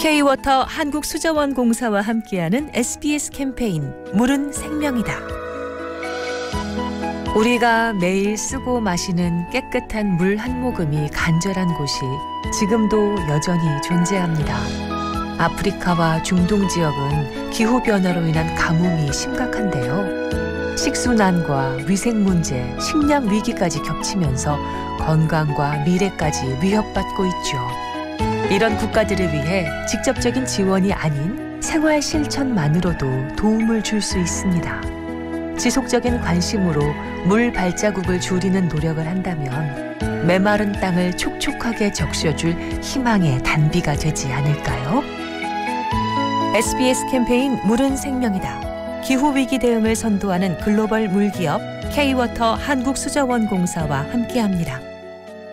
K-워터 한국수자원공사와 함께하는 SBS 캠페인 물은 생명이다. 우리가 매일 쓰고 마시는 깨끗한 물 한 모금이 간절한 곳이 지금도 여전히 존재합니다. 아프리카와 중동 지역은 기후변화로 인한 가뭄이 심각한데요. 식수난과 위생 문제, 식량 위기까지 겹치면서 건강과 미래까지 위협받고 있죠. 이런 국가들을 위해 직접적인 지원이 아닌 생활 실천만으로도 도움을 줄 수 있습니다. 지속적인 관심으로 물 발자국을 줄이는 노력을 한다면 메마른 땅을 촉촉하게 적셔줄 희망의 단비가 되지 않을까요? SBS 캠페인 물은 생명이다. 기후위기 대응을 선도하는 글로벌 물기업 K-워터 한국수자원공사와 함께합니다.